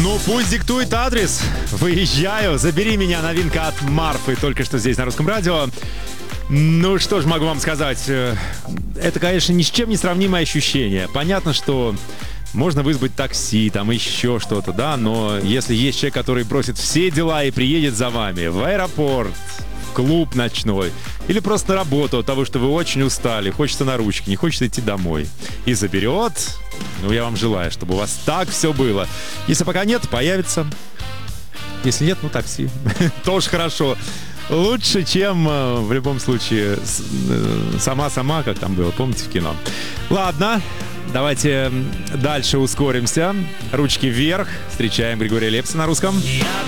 Ну, пусть диктует адрес. Выезжаю. Забери меня. Новинка от Марфы. Только что здесь, на Русском радио. Ну, что ж могу вам сказать. Это, конечно, ни с чем не сравнимое ощущение. Понятно, что можно вызвать такси, там еще что-то, да, но если есть человек, который бросит все дела и приедет за вами в аэропорт, в клуб ночной или просто на работу от того, что вы очень устали, хочется на ручки, не хочется идти домой, и заберет, ну, я вам желаю, чтобы у вас так все было. Если пока нет, появится. Если нет, ну, такси. Тоже хорошо. Лучше, чем в любом случае сама-сама, как там было, помните, в кино. Ладно, давайте дальше ускоримся. Ручки вверх. Встречаем Григория Лепса на русском. Я